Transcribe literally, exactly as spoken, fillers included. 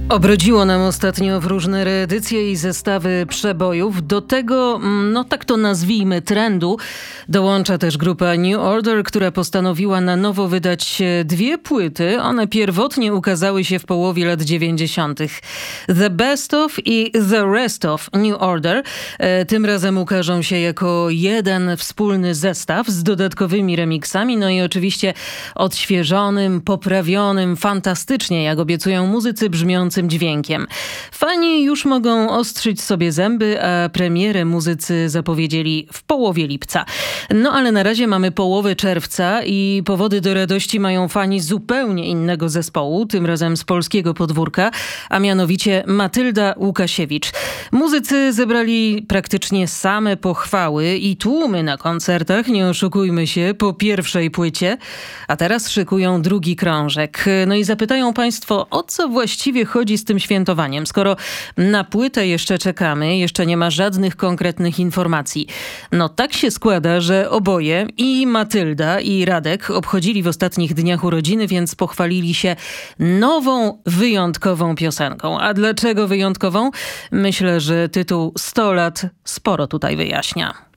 Obrodziło nam ostatnio w różne reedycje i zestawy przebojów. Do tego, no tak to nazwijmy, trendu dołącza też grupa New Order, która postanowiła na nowo wydać dwie płyty. One pierwotnie ukazały się w połowie lat dziewięćdziesiątych. The Best Of i The Rest Of New Order. Tym razem ukażą się jako jeden wspólny zestaw z dodatkowymi remixami, no i oczywiście odświeżonym, poprawionym, fantastycznie, jak obiecują muzycy, brzmiącym dźwiękiem. Fani już mogą ostrzyć sobie zęby, a premierę muzycy zapowiedzieli w połowie lipca. No ale na razie mamy połowę czerwca i powody do radości mają fani zupełnie innego zespołu, tym razem z polskiego podwórka, a mianowicie Matylda Łukasiewicz. Muzycy zebrali praktycznie same pochwały i tłumy na koncertach, nie oszukujmy się, po pierwszej płycie, a teraz szykują drugi krążek. No i zapytają państwo, o co właściwie chodzi z tym świętowaniem, skoro na płytę jeszcze czekamy, jeszcze nie ma żadnych konkretnych informacji. No tak się składa, że oboje, i Matylda, i Radek, obchodzili w ostatnich dniach urodziny, więc pochwalili się nową, wyjątkową piosenką. A dlaczego wyjątkową? Myślę, że tytuł sto lat sporo tutaj wyjaśnia.